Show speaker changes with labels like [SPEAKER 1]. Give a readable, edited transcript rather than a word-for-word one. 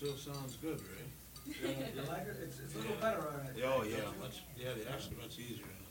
[SPEAKER 1] still sounds good, Ray.
[SPEAKER 2] You like it? It's a little better already.
[SPEAKER 3] Oh, yeah,
[SPEAKER 1] Yeah, they're actually much easier.